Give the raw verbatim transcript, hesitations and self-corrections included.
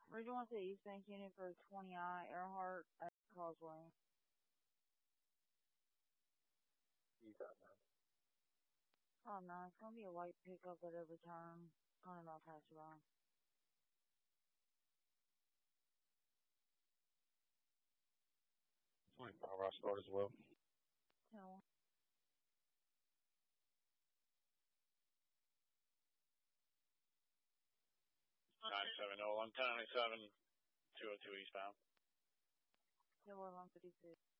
Region one to East Bank Unit for twenty I, Earhart at Causeway. You got that. Oh no, it's gonna be a white pickup at every turn. Coming off Hatcheron. twenty-five I start as well. No. nine seven oh one, ten ninety-seven, two oh two eastbound. Kilo one fifty-six.